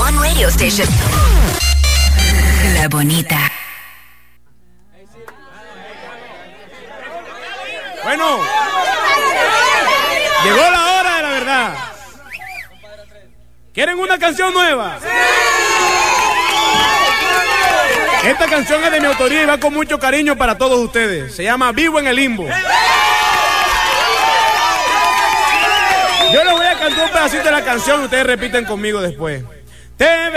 one radio station. La Bonita. Bueno, llegó la hora de la verdad. ¿Quieren una canción nueva? Esta canción es de mi autoría y va con mucho cariño para todos ustedes. Se llama Vivo en el Limbo. Yo les voy a cantar un pedacito de la canción y ustedes repiten conmigo después.